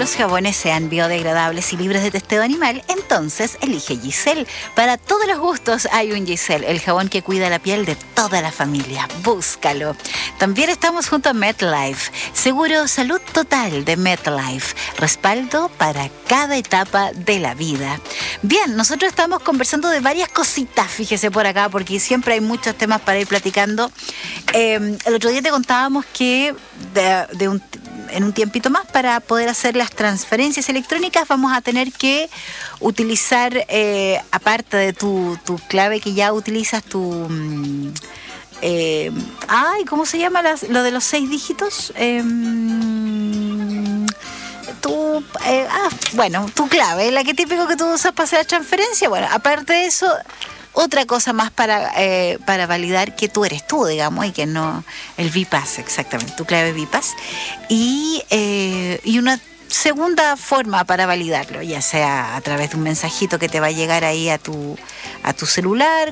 los jabones sean biodegradables y libres de testeo animal, entonces elige Giselle. Para todos los gustos hay un Giselle, el jabón que cuida la piel de toda la familia. Búscalo. También estamos junto a MetLife. Seguro salud total de MetLife. Respaldo para cada etapa de la vida. Bien, nosotros estamos conversando de varias cositas, fíjese por acá, porque siempre hay muchos temas para ir platicando. El otro día te contábamos que en un tiempito más, para poder hacer las transferencias electrónicas, vamos a tener que utilizar, aparte de tu clave que ya utilizas, ¿cómo se llama lo de los 6 dígitos? Tu clave, la que típico que tú usas para hacer la transferencia. Bueno, aparte de eso, otra cosa más para validar que tú eres tú, digamos, y que no el VPass, exactamente, tu clave VPass. Y una segunda forma para validarlo, ya sea a través de un mensajito que te va a llegar ahí a tu celular,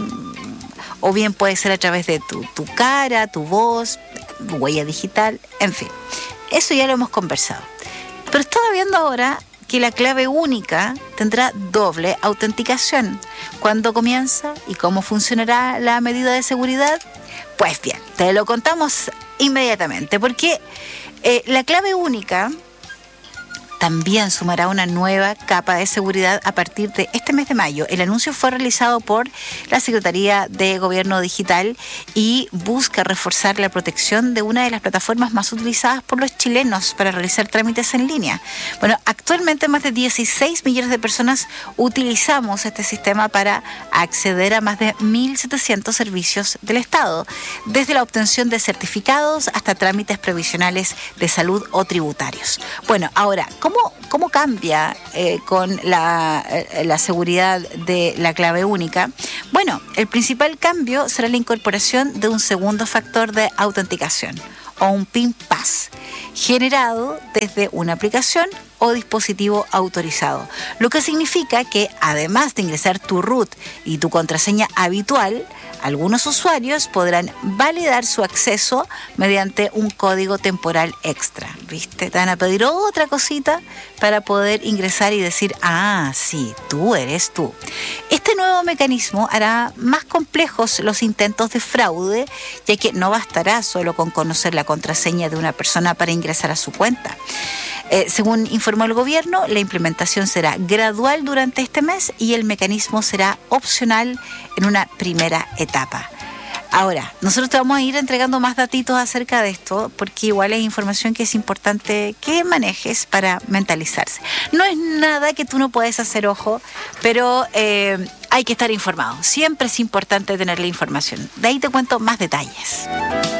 o bien puede ser a través de tu cara, tu voz, huella digital, en fin. Eso ya lo hemos conversado. Pero estaba viendo ahora que la clave única tendrá doble autenticación. ¿Cuándo comienza y cómo funcionará la medida de seguridad? Pues bien, te lo contamos inmediatamente, porque la clave única también sumará una nueva capa de seguridad a partir de este mes de mayo. El anuncio fue realizado por la Secretaría de Gobierno Digital y busca reforzar la protección de una de las plataformas más utilizadas por los chilenos para realizar trámites en línea. Bueno, actualmente más de 16 millones de personas utilizamos este sistema para acceder a más de 1.700 servicios del Estado, desde la obtención de certificados hasta trámites provisionales de salud o tributarios. Bueno, ahora, ¿Cómo cambia con la seguridad de la clave única? Bueno, el principal cambio será la incorporación de un segundo factor de autenticación, o un PIN Pass, generado desde una aplicación o dispositivo autorizado. Lo que significa que, además de ingresar tu root y tu contraseña habitual, algunos usuarios podrán validar su acceso mediante un código temporal extra. ¿Viste? Te van a pedir otra cosita para poder ingresar y decir, sí, tú eres tú. Este nuevo mecanismo hará más complejos los intentos de fraude, ya que no bastará solo con conocer la contraseña de una persona para ingresar a su cuenta. Según informó el gobierno, la implementación será gradual durante este mes y el mecanismo será opcional en una primera etapa. Ahora, nosotros te vamos a ir entregando más datitos acerca de esto, porque igual es información que es importante que manejes para mentalizarse. No es nada que tú no puedes hacer, ojo, pero hay que estar informado. Siempre es importante tener la información. De ahí te cuento más detalles.